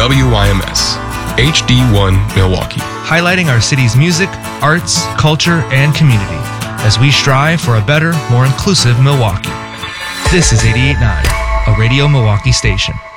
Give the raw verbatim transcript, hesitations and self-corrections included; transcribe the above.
W Y M S, H D one Milwaukee. Highlighting our city's music, arts, culture, and community as we strive for a better, more inclusive Milwaukee. This is eighty-eight point nine, a Radio Milwaukee station.